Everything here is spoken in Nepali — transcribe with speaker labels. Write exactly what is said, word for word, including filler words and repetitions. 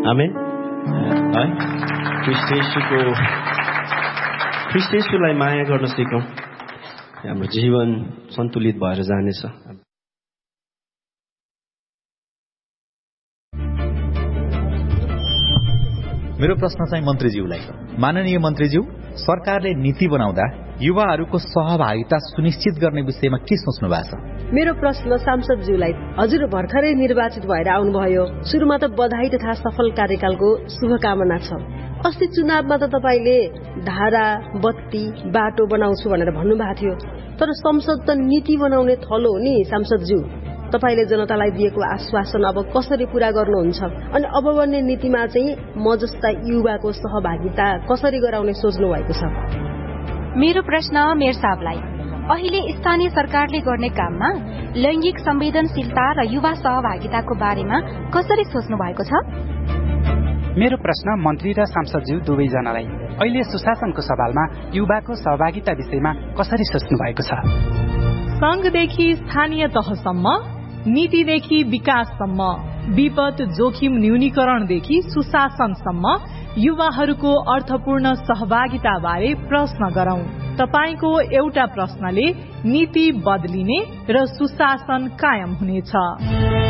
Speaker 1: आमेन है। ख्रीष्ट येशूको ख्रीष्ट येशूलाई माया गर्न सिकौं, हाम्रो जीवन सन्तुलित भएर जानेछ।
Speaker 2: मेरो प्रश्न चाहिँ मन्त्रीज्यूलाई छ। माननीय मन्त्रीज्यू, सरकारले नीति बनाउँदा युवाहरूको सहभागिता सुनिश्चित गर्ने विषयमा के सोच्नु भएको छ?
Speaker 3: मेरो प्रश्न सांसदज्यूलाई, हजुर भर्खरै निर्वाचित भएर आउनुभयो, सुरुमा त बधाई तथा सफल कार्यकालको शुभकामना छ। अस्ति चुनावमा त तपाईले धारा, बत्ती, बाटो बनाउँछु भनेर भन्नुभएको थियो, तर संसद त नीति बनाउने थलो हो नि सांसदज्यू। तपाईले जनतालाई दिएको आश्वासन अब कसरी पूरा गर्नुहुन्छ? अनि अब बन्ने नीतिमा चाहिँ म जस्ता युवाको सहभागिता कसरी गराउने सोच्नु भएको छ?
Speaker 4: मेरो प्रश्न मेयर साहबलाई, अहिले स्थानीय सरकारले गर्ने काममा लैंगिक संवेदनशीलता र युवा सहभागिताको बारेमा कसरी सोच्नु भएको छ?
Speaker 5: मेरो प्रश्न मन्त्री र सांसदज्यू दुवैजनालाई, अहिले सुशासनको सवालमा युवाको सहभागिता विषयमा कसरी सोच्नु भएको छ?
Speaker 6: संघदेखि स्थानीय तहसम्म, नीतिदेखि विकाससम्म, विपद जोखिम न्यूनीकरणदेखि सुशासनसम्म युवाहरूको अर्थपूर्ण सहभागिता बारे प्रश्न गरौं। तपाईको एउटा प्रश्नले नीति बदलिने र सुशासन कायम हुनेछ।